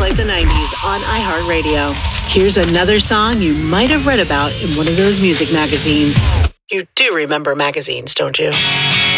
like the 90s on iHeartRadio. Here's another song you might have read about in one of those music magazines. You do remember magazines, don't you?